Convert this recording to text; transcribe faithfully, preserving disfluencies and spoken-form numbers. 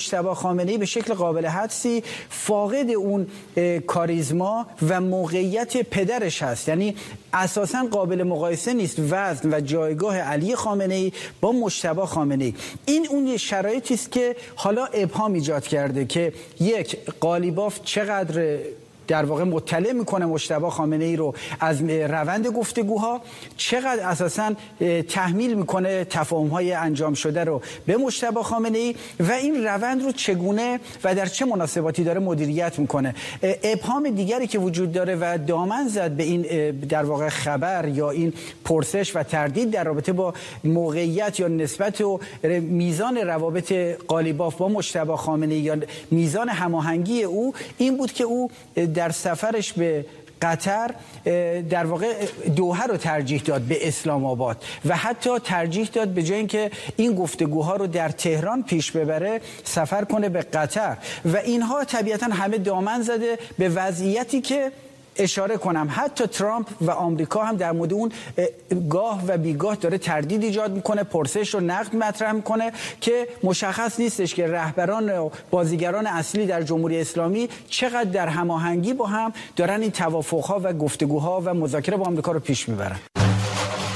مجتبی خامنه‌ای به شکل قابل حدسی فاقد اون کاریزما و موقعیت پدرش هست. یعنی اساساً قابل مقایسه نیست وزن و جایگاه علی خامنه‌ای با مجتبی خامنه‌ای. این اون شرایطی است که حالا ابهام ایجاد کرده که یک، قالیباف چقدر در واقع مطلع میکنه مجتبی خامنه‌ای رو از روند گفتگوها، چقدر اساساً تحمیل میکنه تفاهم‌های انجام شده رو به مجتبی خامنه‌ای و این روند رو چگونه و در چه مناسباتی داره مدیریت میکنه. ابهام دیگری که وجود داره و دامن زد به این در واقع خبر یا این پرسش و تردید در رابطه با موقعیت یا نسبت و میزان روابط قالیباف با مجتبی خامنه‌ای یا میزان هماهنگی او، این بود که او در سفرش به قطر در واقع دوحه رو ترجیح داد به اسلام آباد و حتی ترجیح داد به جای اینکه این گفتگوها رو در تهران پیش ببره سفر کنه به قطر و اینها طبیعتا همه دامن زده به وضعیتی که اشاره کنم حتی ترامپ و آمریکا هم در مورد اون گاه و بیگاه داره تردید ایجاد میکنه، پرسش رو نقد مطرح میکنه که مشخص نیستش که رهبران و بازیگران اصلی در جمهوری اسلامی چقدر در هماهنگی با هم دارن این توافقها و گفتگوها و مذاکره با آمریکا رو پیش میبرن.